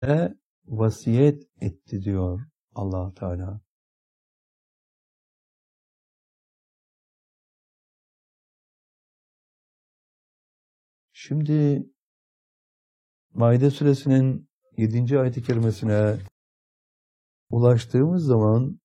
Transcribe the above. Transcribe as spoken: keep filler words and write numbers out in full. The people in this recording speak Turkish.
vasiyet etti diyor Allah Teala. Şimdi Maide suresinin yedinci ayet-i kerimesine ulaştığımız zaman